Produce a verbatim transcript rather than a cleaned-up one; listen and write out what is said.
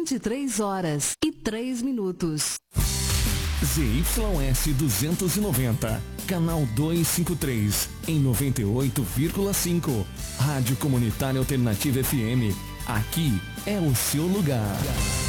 vinte e três horas e três minutos. Z Y S duzentos e noventa, canal duzentos e cinquenta e três, em noventa e oito vírgula cinco. Rádio Comunitária Alternativa F M. Aqui é o seu lugar.